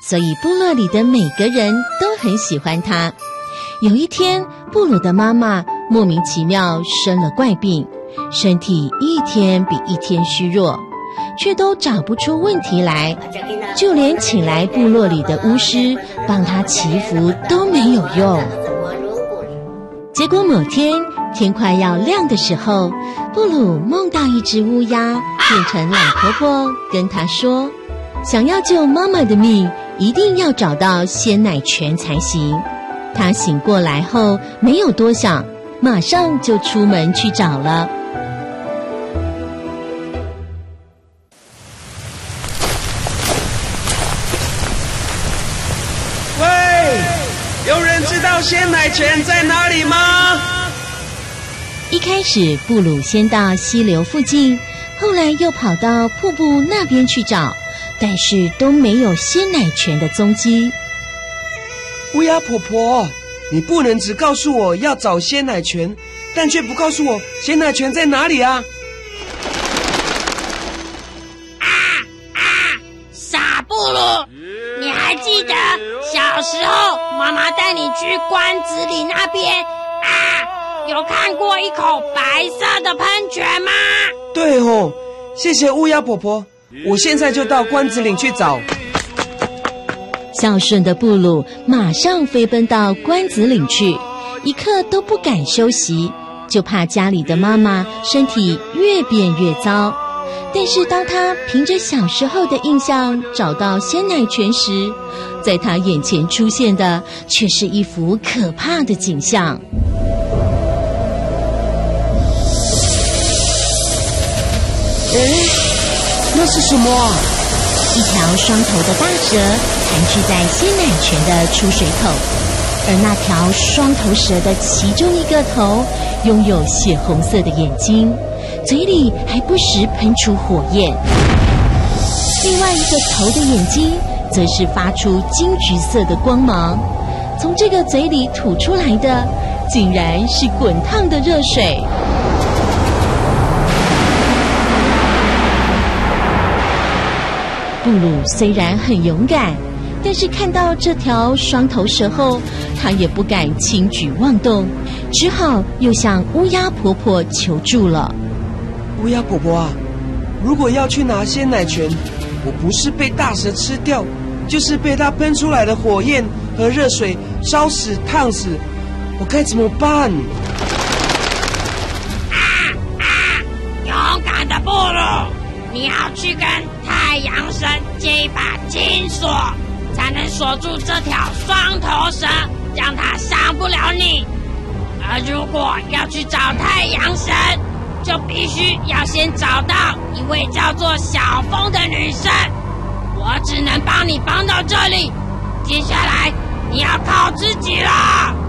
所以部落里的每个人都很喜欢他。有一天，布鲁的妈妈莫名其妙生了怪病，身体一天比一天虚弱，却都找不出问题来，就连请来部落里的巫师帮他祈福都没有用。结果某天天快要亮的时候，布鲁梦到一只乌鸦变成懒婆婆，跟他说，想要救妈妈的命，一定要找到鲜奶泉才行。他醒过来后没有多想，马上就出门去找了。 喂，有人知道鲜奶泉在哪里吗？ 一开始布鲁先到溪流附近，后来又跑到瀑布那边去找，但是都没有鲜奶泉的踪迹。 乌鸦婆婆，你不能只告诉我要找鲜奶泉，但却不告诉我鲜奶泉在哪里啊！ 傻布鲁，你还记得小时候妈妈带你去关子岭那边有看过一口白色的喷泉吗？ 对哦，谢谢乌鸦婆婆，我现在就到关子岭去找。 孝顺的布鲁马上飞奔到关子岭去，一刻都不敢休息，就怕家里的妈妈身体越变越糟。但是当他凭着小时候的印象找到鲜奶泉时，在他眼前出现的却是一幅可怕的景象。 那是什么啊？ 一条双头的大蛇盘踞在鲜奶泉的出水口，而那条双头蛇的其中一个头拥有血红色的眼睛，嘴里还不时喷出火焰。另外一个头的眼睛则是发出金橘色的光芒，从这个嘴里吐出来的竟然是滚烫的热水。布鲁虽然很勇敢，但是看到这条双头蛇后，他也不敢轻举妄动，只好又向乌鸦婆婆求助了。 乌鸦婆婆啊，如果要去拿鲜奶泉，我不是被大蛇吃掉，就是被它喷出来的火焰和热水烧死烫死，我该怎么办？ 勇敢的布鲁，你要去跟太阳神借一把金锁，才能锁住这条双头蛇，让它伤不了你。而如果要去找太阳神，就必须要先找到一位叫做小风的女生。我只能帮你帮到这里，接下来你要靠自己了。